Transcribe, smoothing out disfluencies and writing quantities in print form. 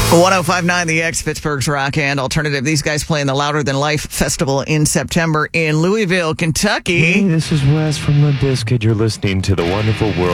1059 The X, Pittsburgh's rock and alternative. These guys playing the Louder Than Life Festival in September in Louisville, Kentucky. Hey, this is Wes from Limp Bizkit. You're listening to The Wonderful World